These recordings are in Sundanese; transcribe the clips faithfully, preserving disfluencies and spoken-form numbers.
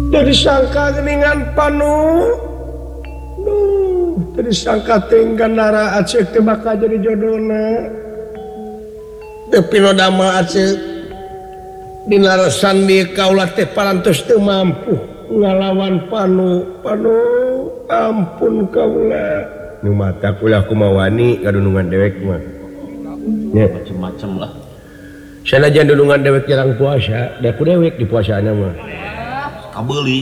dari sangka geningan panu dari sangka tinggal nara Aceh teh bakal jadi jodohna tapi no dama Aceh dinarasan di kaula teh parantos teu mampu ngalawan panu panu ampun kaula nu mata kuliah kumawani kadunungan dewek mah nya macam-macam lah sanajan dulungan dewek jarang puasa da ku dewek di puasana mah kabeli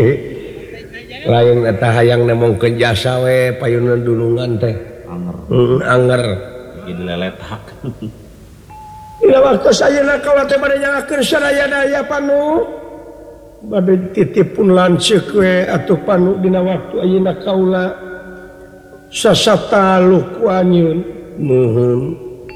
lain eta hayang nemongkeun jasa we payunan dulungan teh anger heeh anger jadi leletak dina waktu sayeuna kaula teh bade nyalakeun sadayana aya panu bade titipun lanceuk we atuh panu dina waktu ayeuna kaula sasatalu ku anyun nuhun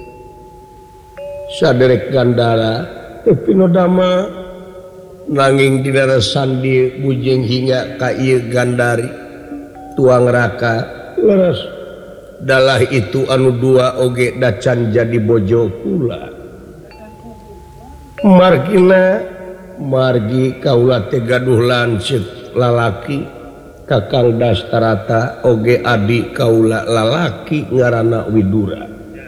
saderek gandara tapi no dama nanging dinarasan di bujeng hingga ka ieu gandari tuang raka leres dalah itu anu dua oge dacan jadi bojo kula margina margi kaula teh gaduh lanceuk lalaki kakang dastarata oge adi kaula lalaki ngaranna Widura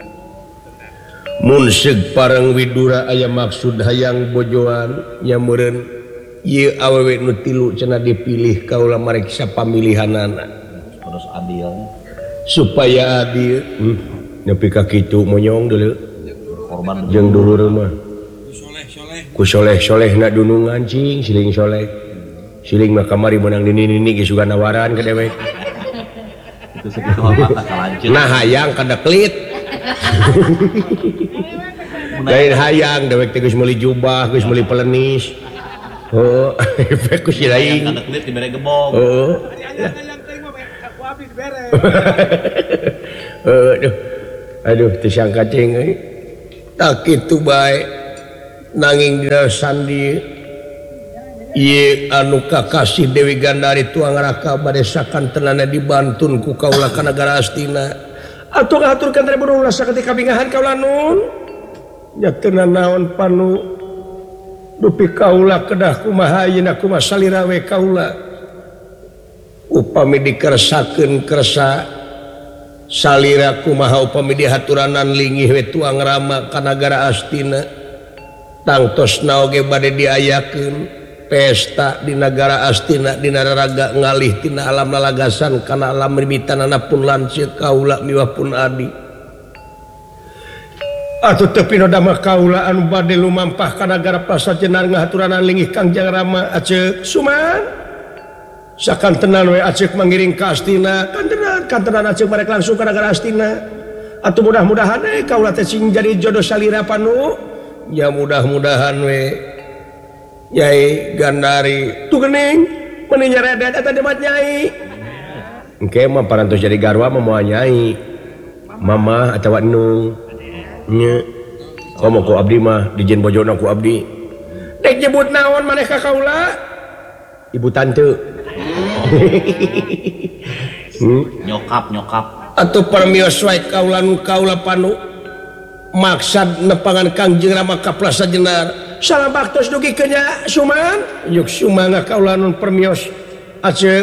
mun seug pareng Widura aya maksud hayang bojoan nya meureun ieu awewe nu tilu cenah dipilih kaula mareksa pamilihanana terus adil supaya adil hmm. nepi ka kitu monyong deuleu korban jeung dulur mah ku soleh-solehna dunungan cing siling soleh siling mah kamari menang dini-nini geus suga nawaran ka dewek itu segitu mata kalanceun nah hayang kada klit lain hayang dewek teh geus meuli jubah geus meuli pelenis oh efek ku si lain kada klit dibere gebong oh aduh aduh teu sangka cing euy tak kitu bae nanging dina sandi ieu anu kakasih Dewi Gandari tuang raka bade sakantenana dibantun ku kaula ka nagara Astina atuh ngaturkeun teh burung rasa ketika bingahan kaula nun nya teu naon panu dupi kaula kedah kumaha ayeuna kumaha salira we kaula upami dikersakeun kersa salira kumaha upami dihaturanan linggih we tuang rama ka nagara Astina tangtosna oge bade diayakeun pesta di negara Astina dina raraga ngalih tina alam lalagasan kana alam mimitanana pun lanceuk kaula miwah pun adi atuh teu pinodama kaula anu bade lumampah ka nagara Pasajenar ngahaturanan linggih Kangjeng Rama Aceh Suman sakantenan we Aceh mangiring ka Astina kantenan kantenan Aceh barek langsung ka nagara Astina atuh mudah-mudahan we kaula teh sing jadi jodoh salira panu ya mudah-mudahan we Nyai Gandari tuh gening meni nyeredet eta debat nyai engke mah parantos jadi garwa mah moal nyai mama atawa enung nya komo ku abdi mah dijieun bojona ku abdi dek nyebut naon maneh ka kaula ibu tante hmm? nyokap nyokap atuh permios wae kaula nu kaula panu maksad nepangan Kangjeng Rama ka Pasajenar salah baktos dugi kenya Suman yuk Sumanga kaula nun permios Aceh